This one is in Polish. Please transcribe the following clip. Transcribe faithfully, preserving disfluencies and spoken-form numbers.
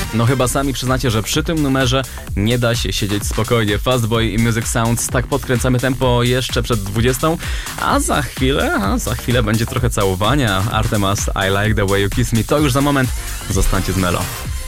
No chyba sami przyznacie, że przy tym numerze nie da się siedzieć spokojnie. Fastboy i Music Sounds, tak podkręcamy tempo jeszcze przed dwudziestą, a za chwilę, a za chwilę będzie trochę całowania. Artemas, I Like The Way You Kiss Me, to już za moment. Zostańcie z Melo.